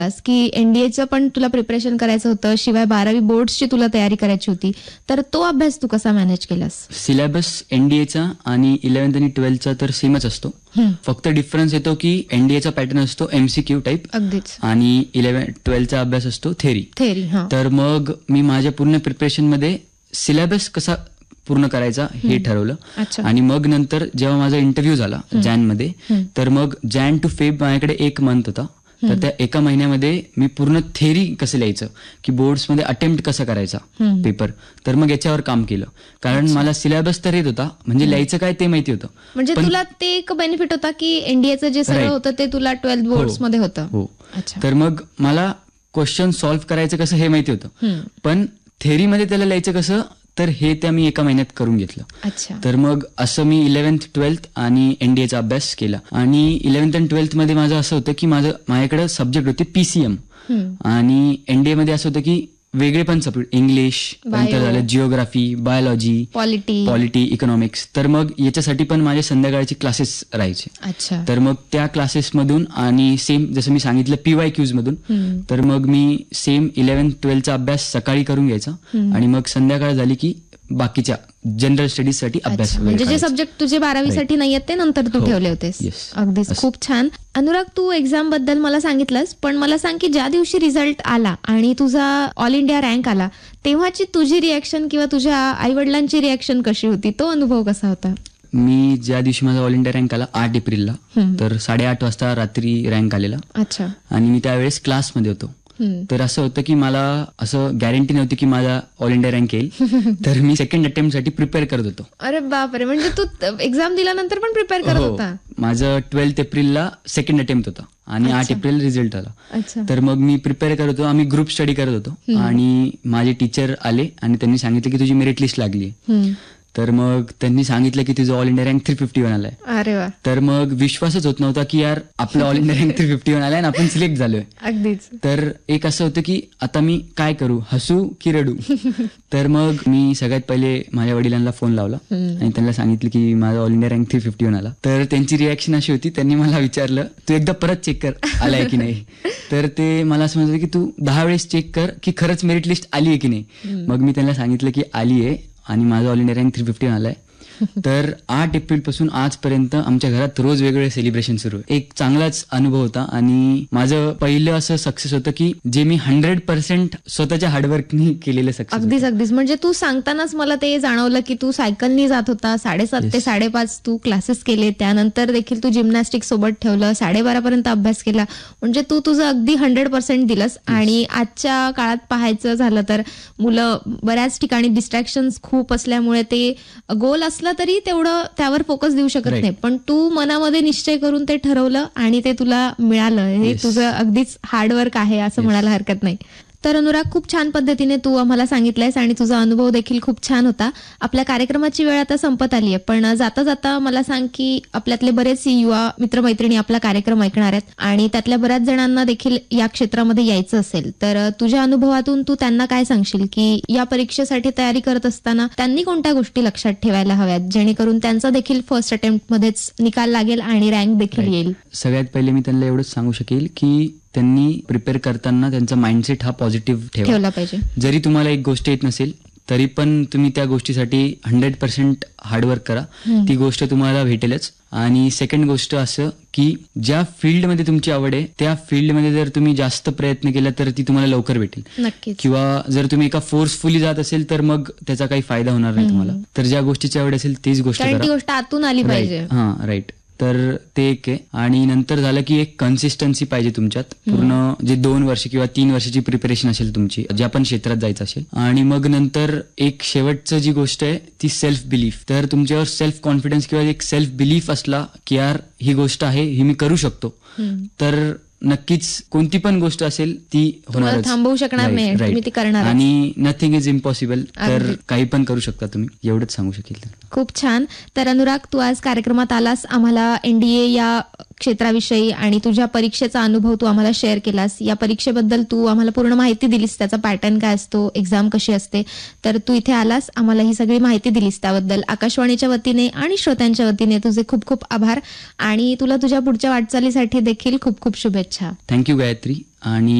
की एनडीएचं पण तुला प्रिपरेशन करायचं होतं, शिवाय 12वी बोर्ड्सची तुला तयारी करायची होती, तर तो अभ्यास तू कसा मॅनेज केलास? सिलेबस एनडीएचा आणि 11th आणि 12thचा तर सेमच असतो. फक्त डिफरन्स येतो की एनडीएचा पॅटर्न असतो एमसीक्यू टाईप, अगदीच, आणि 12th अभ्यास असतो थेरी. तर मग मी माझ्या पूर्ण प्रिपरेशन मध्ये सिलेबस कसा पूर्ण करायचा हे ठरवलं. आणि मग नंतर जेव्हा माझा इंटरव्ह्यू झाला जॅन मध्ये, तर मग जॅन टू फेब माझ्याकडे 1 मंथ होता. तर त्या 1 महिन्यामध्ये मी पूर्ण थेरी कसं लिहायचं, की बोर्ड्समध्ये अटेम्प्ट कसा करायचा पेपर, तर मग याच्यावर काम केलं. कारण मला सिलेबस तर येत होता, म्हणजे लिहायचं काय ते माहिती होतं. म्हणजे तुला ते एक बेनिफिट होता की एनडीएचं जे सगळं होतं ते तुला 12th बोर्ड्स मध्ये होतं. हो. तर मग मला क्वेश्चन सॉल्व्ह करायचं कसं हे माहिती होतं, पण थेरीमध्ये त्याला लिहायचं कसं, तर हे त्या मी 1 महिन्यात करून घेतलं. तर मग असं मी 11th 12th आणि एनडीएचा अभ्यास केला. आणि 11th आणि 12th मध्ये माझं असं होतं की माझ्याकडे सब्जेक्ट होते पीसीएम, आणि एनडीए मध्ये असं होतं की वेगळे पण सब्जेक्ट, इंग्लिश, नंतर झालं जिओग्राफी, बायोलॉजी, पॉलिटी, इकॉनॉमिक्स. तर मग याच्यासाठी पण माझे संध्याकाळचे क्लासेस राहायचे. तर मग त्या क्लासेसमधून आणि सेम जसं मी सांगितलं PYQs मधून, तर मग मी सेम 11th 12thचा अभ्यास सकाळी करून घ्यायचा, आणि मग संध्याकाळ झाली की बाकीच्या जनरल स्टडीज साठी अभ्यास. म्हणजे जे सब्जेक्ट तुझे 12वी साठी नाही आहेत ते नंतर तू ठेवले होतेस. अगदीच, खूप छान. अनुराग, तू एक्झाम बद्दल मला सांगितलंस, पण मला सांग की ज्या दिवशी रिझल्ट आला आणि तुझा ऑल इंडिया रँक आला, तेव्हाची तुझी रिॲक्शन किंवा तुझ्या आई वडिलांची रिॲक्शन कशी होती? तो अनुभव कसा होता? मी ज्या दिवशी माझा ऑल इंडिया रँक आला 8 एप्रिलला, तर 8:30 वाजता रात्री रँक आलेला. आणि मी त्यावेळेस क्लासमध्ये होतो. तर असं होतं की मला असं गॅरंटी नव्हती की माझा ऑल इंडिया रँक येईल. तर मी सेकंड अटेम्प्ट साठी प्रिपेअर करत होतो. अरे बापरे, म्हणजे तू एक्झाम दिल्यानंतर पण प्रिपेअर करत होता? माझं 12th एप्रिलला सेकंड अटेम्प्ट होता आणि 8 एप्रिल रिझल्ट आला. तर मग मी प्रिपेअर करत होतो, आम्ही ग्रुप स्टडी करत होतो, आणि माझे टीचर आले आणि त्यांनी सांगितलं की तुझी मेरिट लिस्ट लागली. तर मग त्यांनी सांगितलं की तुझं ऑल इंडिया रँक 351 आलाय. अरे वा. तर मग विश्वासच होत नव्हता की यार आपलं ऑल इंडिया रँक 351 आलाय आणि आपण सिलेक्ट झालोय. अगदीच. तर एक असं होतं की आता मी काय करू, हसू की रडू. तर मग मी सगळ्यात पहिले माझ्या वडिलांना फोन लावला आणि त्यांना सांगितलं की माझा ऑल इंडिया रँक 351 आला. तर त्यांची रिॲक्शन अशी होती, त्यांनी मला विचारलं तू एकदा परत चेक कर आलाय की नाही. तर ते मला असं म्हणत की तू 10 वेळेस चेक कर की खरंच मेरिट लिस्ट आली आहे की नाही. मग मी त्यांना सांगितलं की आली आहे आणि माझा ऑल इंडिया रँक 351 आलाय. तर 8 एप्रिल पासून आजपर्यंत आमच्या घरात रोज वेगवेगळे सेलिब्रेशन सुरू आहे. एक चांगलाच अनुभव होता, आणि माझं पहिलं असं सक्सेस होतं की जे मी 100% स्वतःच्या हार्डवर्कनी केलेलं सक्सेस. अगदीच. म्हणजे तू सांगतानाच मला ते जाणवलं की तू सायकलनी जात होता, 7:30 ते 5:30 तू क्लासेस केले, त्यानंतर देखील तू जिम्नॅस्टिक सोबत ठेवलं, 12:30 पर्यंत अभ्यास केला. म्हणजे तू तुझं अगदी 100% दिलंस. आणि आजच्या काळात पाहायचं झालं तर मुलं बऱ्याच ठिकाणी डिस्ट्रॅक्शन्स खूप असल्यामुळे ते गोल असलं तरी तेवढं त्यावर फोकस देऊ शकत नाही, पण तू मनामध्ये निश्चय करून ते ठरवलं आणि ते तुला मिळालं. हे तुझं अगदीच हार्डवर्क आहे असं म्हणायला हरकत नाही. तर अनुराग, खूप छान पद्धतीने तू आम्हाला सांगितलंयस आणि तुझा अनुभव देखील खूप छान होता. आपल्या कार्यक्रमाची वेळ आता संपत आली आहे, पण जाता जाता मला सांग की आपल्यातले बरेच युवा मित्रमैत्रिणी आपला कार्यक्रम ऐकणार आहेत आणि त्यातल्या बऱ्याच जणांना देखील या क्षेत्रामध्ये यायचं असेल, तर तुझ्या अनुभवातून तू त्यांना काय सांगशील की या परीक्षेसाठी तयारी करत असताना त्यांनी कोणत्या गोष्टी लक्षात ठेवायला हव्यात, जेणेकरून त्यांचा देखील फर्स्ट अटेम्प्ट मध्येच निकाल लागेल आणि रँक देखील येईल? सगळ्यात पहिले मी त्यांना एवढंच सांगू शकेल की त्यांनी प्रिपेअर करताना त्यांचा माइंडसेट हा पॉझिटिव्ह ठेवला पाहिजे. जरी तुम्हाला एक गोष्ट येत नसेल तरी पण तुम्ही त्या गोष्टीसाठी 100% हार्डवर्क करा, ती गोष्ट तुम्हाला भेटेलच. आणि सेकंड गोष्ट असं की ज्या फील्डमध्ये तुमची आवड आहे त्या फील्डमध्ये जर तुम्ही जास्त प्रयत्न केला तर ती तुम्हाला लवकर भेटेल. नक्कीच. किंवा जर तुम्ही एका फोर्सफुली जात असेल तर मग त्याचा काही फायदा होणार नाही तुम्हाला. तर ज्या गोष्टीची आवड असेल तीच गोष्ट करा. ती गोष्ट आतून आली पाहिजे. राईट. तर ते एक आहे. आणि नंतर झालं की एक कन्सिस्टन्सी पाहिजे तुमच्यात. पूर्ण जे 2 वर्ष किंवा 3 वर्षाची प्रिपरेशन असेल तुमची, ज्या पण क्षेत्रात जायचं असेल. आणि मग नंतर एक शेवटचं जी गोष्ट आहे ती सेल्फ बिलीफ. तर तुमच्यावर सेल्फ कॉन्फिडन्स किंवा एक सेल्फ बिलीफ असला की यार ही गोष्ट आहे, ही मी करू शकतो, तर नक्कीच कोणती पण गोष्ट असेल ती होणारच, थांबवू शकणार नाही, तुम्ही ती करणार. आणि नथिंग इज इम्पॉसिबल. तर काही पण करू शकता तुम्ही, एवढंच सांगू शकेल. खूप छान. तर अनुराग, तू आज कार्यक्रमात आलास, आम्हाला एनडीए या क्षेत्राविषयी आणि तुझ्या परीक्षेचा अनुभव तू आम्हाला शेअर केलास. या परीक्षेबद्दल तू आम्हाला पूर्ण माहिती दिलीस, त्याचा पॅटर्न काय असतो, एक्झाम कशी असते. तर तू इथे आलास, आम्हाला ही सगळी माहिती दिलीस, त्याबद्दल आकाशवाणीच्या वतीने आणि श्रोत्यांच्या वतीने तुझे खूप खूप आभार आणि तुला तुझ्या पुढच्या वाटचालीसाठी देखील खूप खूप शुभेच्छा. थँक्यू गायत्री. आणि